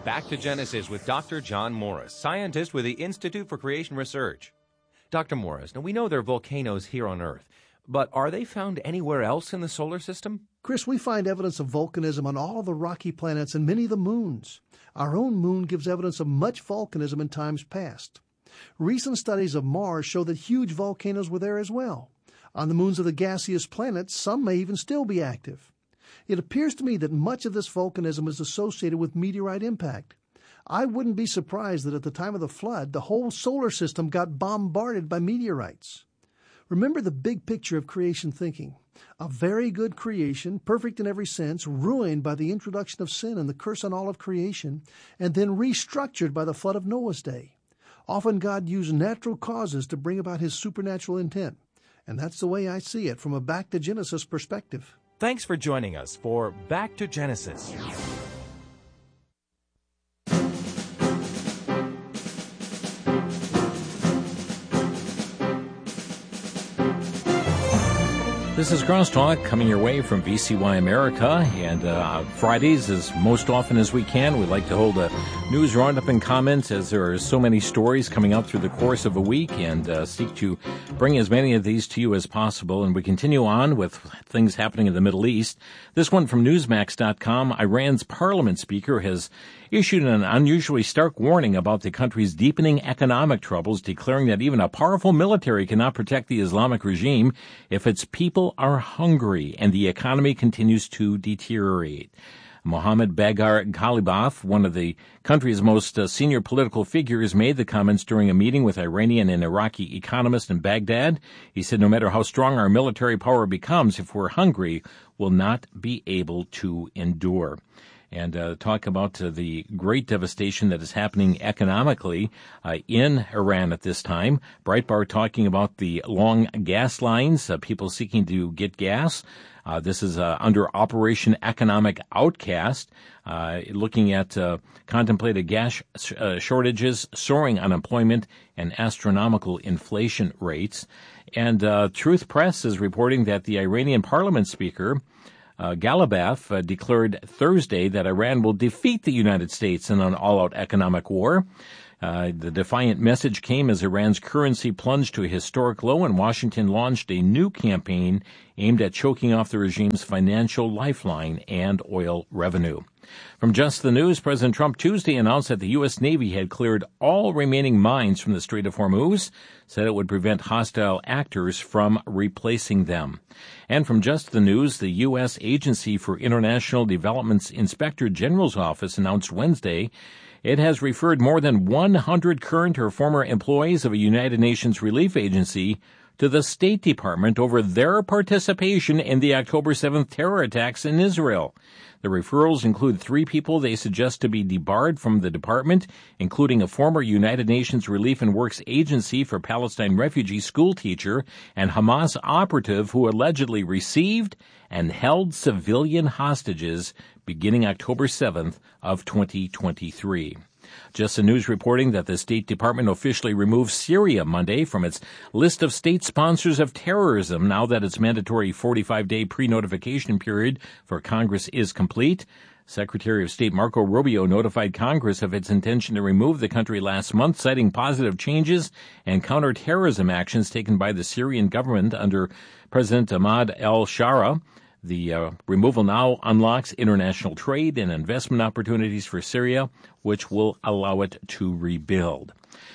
Back to Genesis with Dr. John Morris, scientist with the Institute for Creation Research. Dr. Morris, now we know there are volcanoes here on Earth, but are they found anywhere else in the solar system? Chris, we find evidence of volcanism on all of the rocky planets and many of the moons. Our own moon gives evidence of much volcanism in times past. Recent studies of Mars show that huge volcanoes were there as well. On the moons of the gaseous planets, some may even still be active. It appears to me that much of this volcanism is associated with meteorite impact. I wouldn't be surprised that at the time of the flood, the whole solar system got bombarded by meteorites. Remember the big picture of creation thinking. A very good creation, perfect in every sense, ruined by the introduction of sin and the curse on all of creation, and then restructured by the flood of Noah's day. Often God used natural causes to bring about his supernatural intent. And that's the way I see it from a Back to Genesis perspective. Thanks for joining us for Back to Genesis. This is Crosstalk coming your way from VCY America, and Fridays, as most often as we can, we like to hold a news roundup and comments as there are so many stories coming out through the course of a week, and seek to bring as many of these to you as possible. And we continue on with things happening in the Middle East. This one from Newsmax.com. Iran's parliament speaker has issued an unusually stark warning about the country's deepening economic troubles, declaring that even a powerful military cannot protect the Islamic regime if its people are hungry and the economy continues to deteriorate. Mohammed Bagher Ghalibaf, one of the country's most senior political figures, made the comments during a meeting with Iranian and Iraqi economists in Baghdad. He said, no matter how strong our military power becomes, if we're hungry, we'll not be able to endure. And talk about the great devastation that is happening economically in Iran at this time. Breitbart talking about the long gas lines, people seeking to get gas. This is under Operation Economic Outcast, looking at contemplated gas shortages, soaring unemployment, and astronomical inflation rates. And Truth Press is reporting that the Iranian parliament speaker, Ghalibaf, declared Thursday that Iran will defeat the United States in an all-out economic war. The defiant message came as Iran's currency plunged to a historic low and Washington launched a new campaign aimed at choking off the regime's financial lifeline and oil revenue. From Just the News, President Trump Tuesday announced that the U.S. Navy had cleared all remaining mines from the Strait of Hormuz, said it would prevent hostile actors from replacing them. And from Just the News, the U.S. Agency for International Development's Inspector General's office announced Wednesday it has referred more than 100 current or former employees of a United Nations relief agency to the State Department over their participation in the October 7th terror attacks in Israel. The referrals include 3 people they suggest to be debarred from the department, including a former United Nations Relief and Works Agency for Palestine refugee school teacher and Hamas operative who allegedly received and held civilian hostages beginning October 7th of 2023. Just the News reporting that the State Department officially removed Syria Monday from its list of state sponsors of terrorism now that its mandatory 45-day pre-notification period for Congress is complete. Secretary of State Marco Rubio notified Congress of its intention to remove the country last month, citing positive changes and counterterrorism actions taken by the Syrian government under President Ahmad al-Shara. The removal now unlocks international trade and investment opportunities for Syria, which will allow it to rebuild.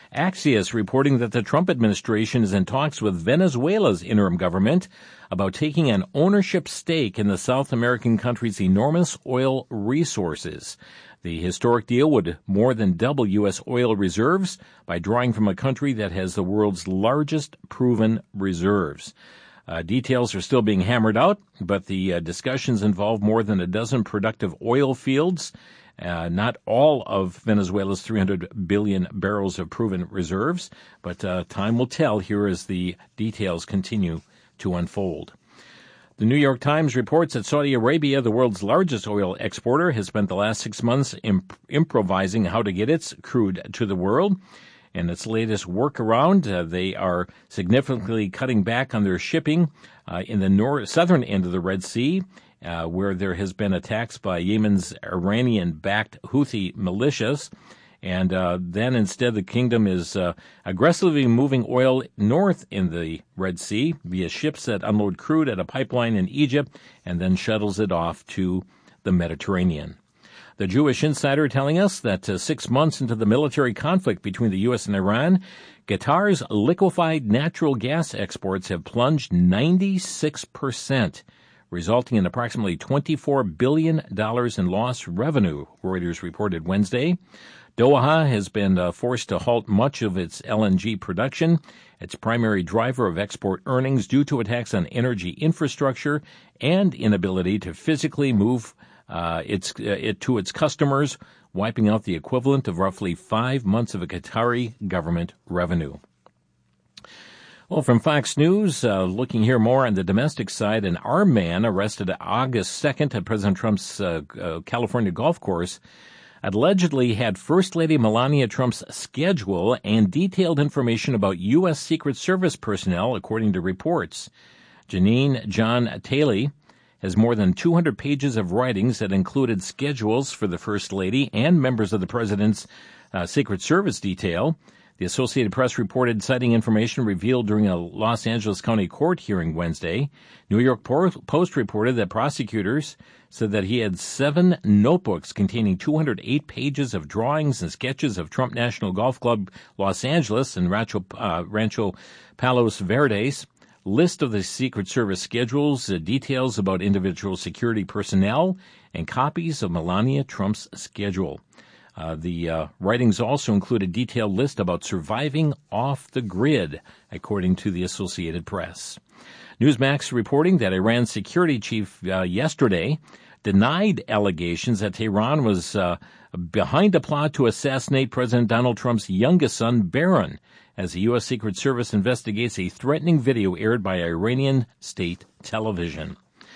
Axios reporting that the Trump administration is in talks with Venezuela's interim government about taking an ownership stake in the South American country's enormous oil resources. The historic deal would more than double U.S. oil reserves by drawing from a country that has the world's largest proven reserves. Details are still being hammered out, but the discussions involve more than a dozen productive oil fields, not all of Venezuela's 300 billion barrels of proven reserves, but time will tell here as the details continue to unfold. The New York Times reports that Saudi Arabia, the world's largest oil exporter, has spent the last 6 months improvising how to get its crude to the world. In its latest workaround, they are significantly cutting back on their shipping in the southern end of the Red Sea where there has been attacks by Yemen's Iranian-backed Houthi militias. And then instead the kingdom is aggressively moving oil north in the Red Sea via ships that unload crude at a pipeline in Egypt and then shuttles it off to the Mediterranean. The Jewish Insider telling us that 6 months into the military conflict between the U.S. and Iran, Qatar's liquefied natural gas exports have plunged 96%, resulting in approximately $24 billion in lost revenue, Reuters reported Wednesday. Doha has been forced to halt much of its LNG production, its primary driver of export earnings, due to attacks on energy infrastructure and inability to physically move it to its customers, wiping out the equivalent of roughly 5 months of a Qatari government revenue. Well, from Fox News, looking here more on the domestic side, an armed man arrested August 2nd at President Trump's California golf course allegedly had First Lady Melania Trump's schedule and detailed information about U.S. Secret Service personnel, according to reports. Janine John Taylor has more than 200 pages of writings that included schedules for the First Lady and members of the President's Secret Service detail. The Associated Press reported citing information revealed during a Los Angeles County Court hearing Wednesday. New York Post reported that prosecutors said that he had 7 notebooks containing 208 pages of drawings and sketches of Trump National Golf Club Los Angeles and Rancho Palos Verdes, list of the Secret Service schedules, details about individual security personnel, and copies of Melania Trump's schedule. The writings also include a detailed list about surviving off the grid, according to the Associated Press. Newsmax reporting that Iran's security chief yesterday denied allegations that Tehran was behind a plot to assassinate President Donald Trump's youngest son, Barron, as the U.S. Secret Service investigates a threatening video aired by Iranian state television.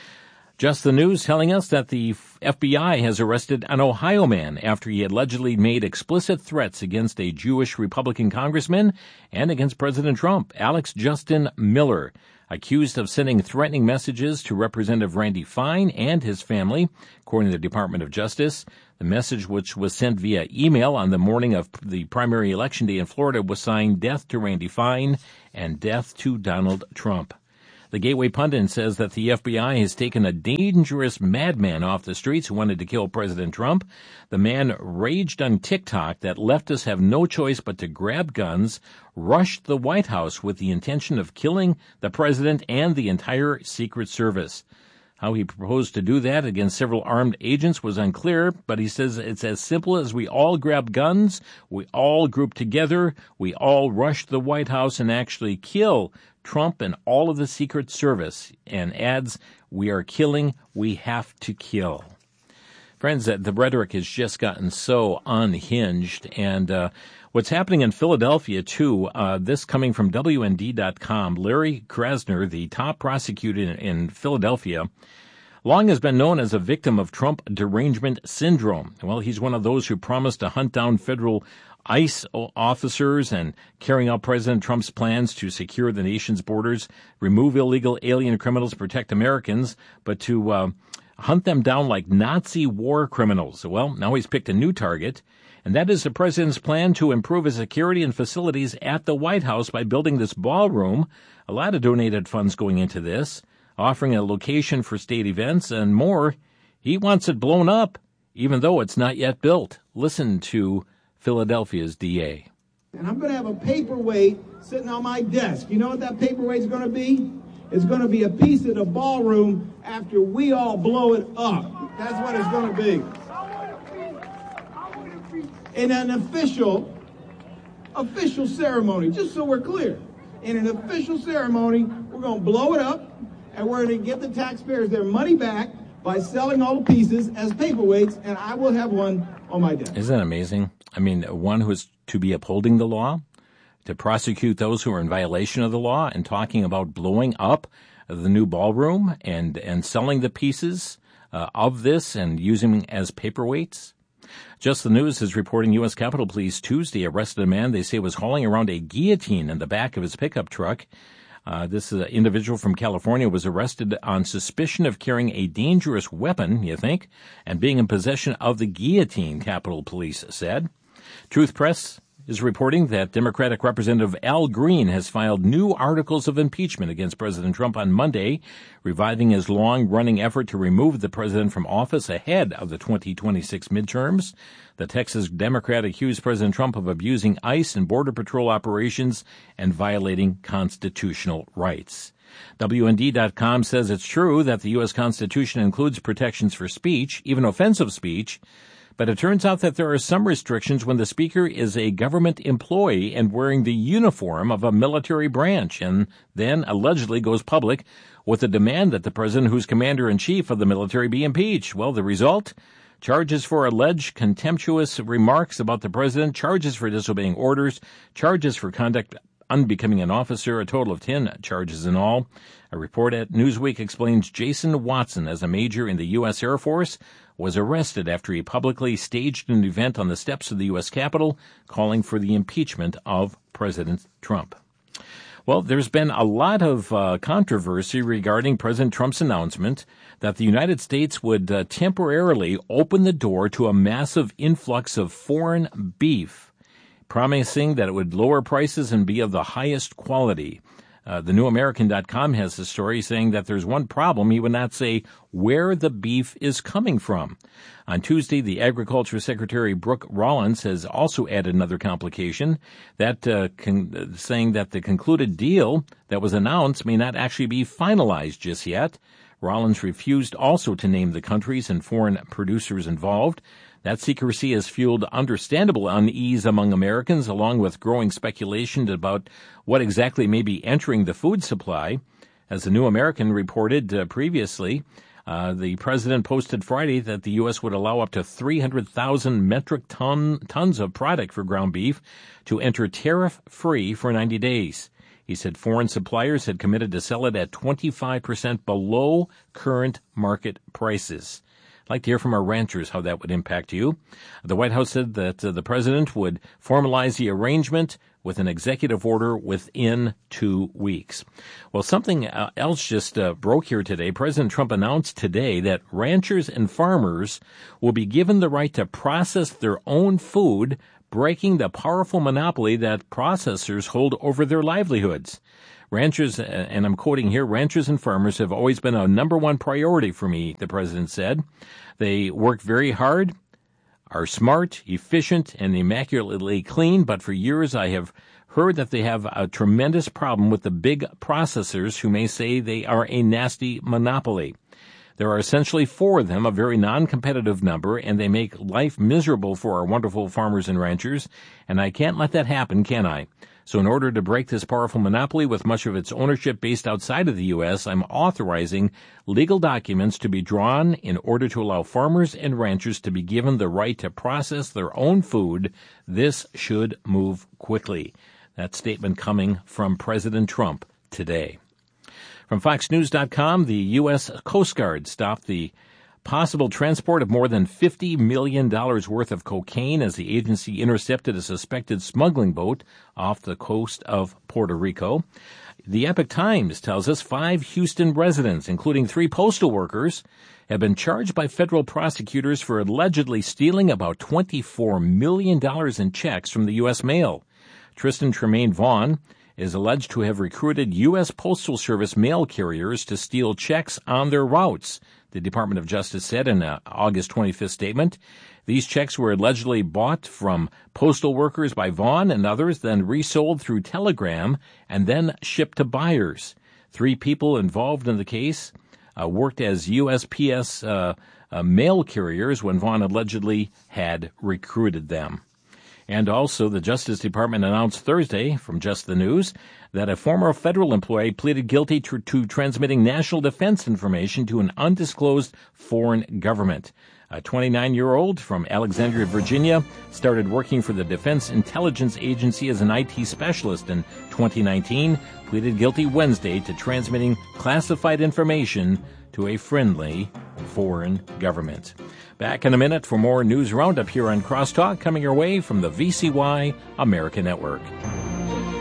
Just the News telling us that the FBI has arrested an Ohio man after he allegedly made explicit threats against a Jewish Republican congressman and against President Trump. Alex Justin Miller, accused of sending threatening messages to Representative Randy Fine and his family, according to the Department of Justice. The message, which was sent via email on the morning of the primary election day in Florida, was signed "Death to Randy Fine" and "Death to Donald Trump." The Gateway Pundit says that the FBI has taken a dangerous madman off the streets who wanted to kill President Trump. The man raged on TikTok that leftists have no choice but to grab guns, rushed the White House with the intention of killing the president and the entire Secret Service. How he proposed to do that against several armed agents was unclear, but he says it's as simple as we all grab guns, we all group together, we all rush the White House and actually kill Trump and all of the Secret Service, and adds, we are killing, we have to kill. Friends, the rhetoric has just gotten so unhinged, and what's happening in Philadelphia, too, this coming from WND.com, Larry Krasner, the top prosecutor in Philadelphia, long has been known as a victim of Trump derangement syndrome. Well, he's one of those who promised to hunt down federal ICE officers and carrying out President Trump's plans to secure the nation's borders, remove illegal alien criminals, protect Americans, but to hunt them down like Nazi war criminals. Well, now he's picked a new target, and that is the president's plan to improve his security and facilities at the White House by building this ballroom. A lot of donated funds going into this, offering a location for state events and more. He wants it blown up, even though it's not yet built. Listen to Philadelphia's DA. And I'm going to have a paperweight sitting on my desk. You know what that paperweight's going to be? It's going to be a piece of the ballroom after we all blow it up. That's what it's going to be. In an official ceremony, just so we're clear. In an official ceremony, we're going to blow it up, and we're going to give the taxpayers their money back by selling all the pieces as paperweights, and I will have one on my desk. Isn't that amazing? I mean, one who is to be upholding the law, to prosecute those who are in violation of the law, and talking about blowing up the new ballroom and selling the pieces of this and using them as paperweights. Just the News is reporting U.S. Capitol Police Tuesday arrested a man they say was hauling around a guillotine in the back of his pickup truck. This individual from California was arrested on suspicion of carrying a dangerous weapon, you think, and being in possession of the guillotine, Capitol Police said. Truth Press is reporting that Democratic Representative Al Green has filed new articles of impeachment against President Trump on Monday, reviving his long-running effort to remove the president from office ahead of the 2026 midterms. The Texas Democrat accused President Trump of abusing ICE and Border Patrol operations and violating constitutional rights. WND.com says it's true that the U.S. Constitution includes protections for speech, even offensive speech, but it turns out that there are some restrictions when the speaker is a government employee and wearing the uniform of a military branch, and then allegedly goes public with a demand that the president, who's commander-in-chief of the military, be impeached. Well, the result? Charges for alleged contemptuous remarks about the president, charges for disobeying orders, charges for conduct unbecoming an officer, a total of 10 charges in all. A report at Newsweek explains Jason Watson, as a major in the U.S. Air Force, was arrested after he publicly staged an event on the steps of the U.S. Capitol calling for the impeachment of President Trump. Well, there's been a lot of controversy regarding President Trump's announcement that the United States would temporarily open the door to a massive influx of foreign beef, promising that it would lower prices and be of the highest quality. TheNewAmerican.com has the story saying that there's one problem. He would not say where the beef is coming from. On Tuesday, the Agriculture Secretary Brooke Rollins has also added another complication, that saying that the concluded deal that was announced may not actually be finalized just yet. Rollins refused also to name the countries and foreign producers involved. That secrecy has fueled understandable unease among Americans, along with growing speculation about what exactly may be entering the food supply. As the New American reported previously, the president posted Friday that the U.S. would allow up to 300,000 metric tons of product for ground beef to enter tariff-free for 90 days. He said foreign suppliers had committed to sell it at 25% below current market prices. I'd like to hear from our ranchers how that would impact you. The White House said that the president would formalize the arrangement with an executive order within 2 weeks. Well, something else just broke here today. President Trump announced today that ranchers and farmers will be given the right to process their own food, breaking the powerful monopoly that processors hold over their livelihoods. Ranchers, and I'm quoting here, ranchers and farmers have always been a number one priority for me, the president said. They work very hard, are smart, efficient, and immaculately clean, but for years I have heard that they have a tremendous problem with the big processors who may say they are a nasty monopoly. There are essentially 4 of them, a very non-competitive number, and they make life miserable for our wonderful farmers and ranchers, and I can't let that happen, can I? So in order to break this powerful monopoly with much of its ownership based outside of the U.S., I'm authorizing legal documents to be drawn in order to allow farmers and ranchers to be given the right to process their own food. This should move quickly. That statement coming from President Trump today. From FoxNews.com, the U.S. Coast Guard stopped the possible transport of more than $50 million worth of cocaine as the agency intercepted a suspected smuggling boat off the coast of Puerto Rico. The Epoch Times tells us 5 Houston residents, including 3 postal workers, have been charged by federal prosecutors for allegedly stealing about $24 million in checks from the U.S. mail. Tristan Tremaine Vaughn is alleged to have recruited U.S. Postal Service mail carriers to steal checks on their routes, the Department of Justice said in an August 25th statement. These checks were allegedly bought from postal workers by Vaughn and others, then resold through Telegram, and then shipped to buyers. 3 people involved in the case worked as USPS mail carriers when Vaughn allegedly had recruited them. And also, the Justice Department announced Thursday, from Just the News, that a former federal employee pleaded guilty to transmitting national defense information to an undisclosed foreign government. A 29-year-old from Alexandria, Virginia, started working for the Defense Intelligence Agency as an IT specialist in 2019, pleaded guilty Wednesday to transmitting classified information to a friendly foreign government. Back in a minute for more news roundup here on Crosstalk, coming your way from the VCY America Network.